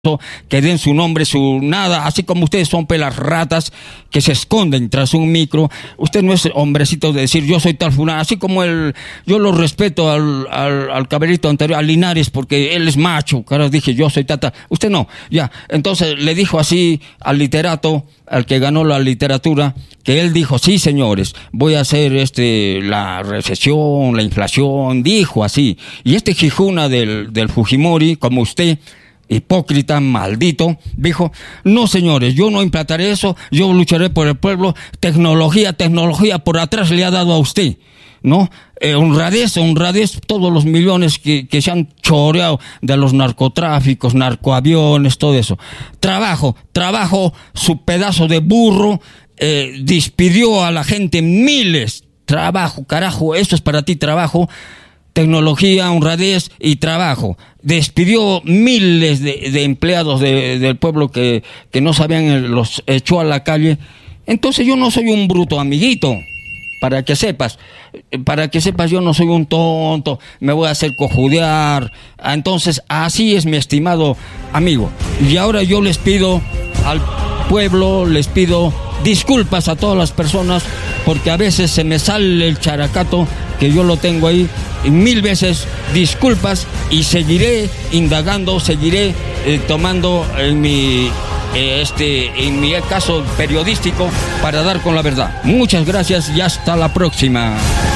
que den su nombre, su nada, así como ustedes son pelas ratas que se esconden tras un micro. Usted no es hombrecito de decir yo soy tal fulano, así como yo lo respeto al caberito anterior, a Linares, porque él es macho, caras, dije yo soy tata, usted no, ya. Entonces le dijo así al literato, al que ganó la literatura, que él dijo, sí señores, voy a hacer la recesión, la inflación, dijo así. Y Jijuna del Fujimori, como usted, hipócrita, maldito, dijo, no señores, yo no implantaré eso, yo lucharé por el pueblo, tecnología por atrás le ha dado a usted, ¿no? Honradez, todos los millones que se han choreado de los narcotráficos, narcoaviones, todo eso. Trabajo, su pedazo de burro, despidió a la gente miles, trabajo, carajo, eso es para ti trabajo. Tecnología, honradez y trabajo. Despidió miles de empleados del pueblo que no sabían, los echó a la calle. Entonces yo no soy un bruto, amiguito, para que sepas, yo no soy un tonto, me voy a hacer cojudear. Entonces así es, mi estimado amigo. Y ahora yo les pido al pueblo, les pido disculpas a todas las personas, porque a veces se me sale el characato, que yo lo tengo ahí, y 1000 veces disculpas, y seguiré indagando, seguiré tomando en mi caso periodístico para dar con la verdad. Muchas gracias y hasta la próxima.